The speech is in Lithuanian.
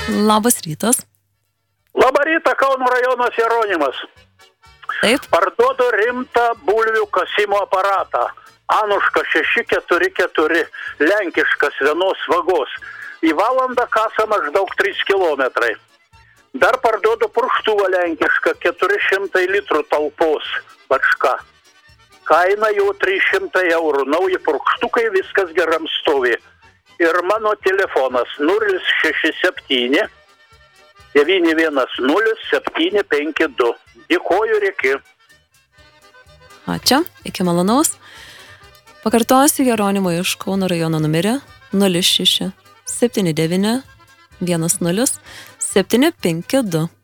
Labas rytas. Labą rytą, Kauno rajonas Jeronimas. Taip. Parduodu rimtą bulvių kasimo aparatą. Anuška 644, lenkiškas vienos vagos. Į valandą kasa maždaug 3 kilometrai. Dar parduodu purkštuvą lenkišką 400 litrų talpos bačka. Kaina jau 300 eurų. Nauji purkštukai, viskas geram stovi. Ir mano telefonas 067 910 752. Dėkoju, Riki. Ačiū, iki malonaus. Pakartosiu Jeronimo iš Kauno rajono numerį 06 79 10 752.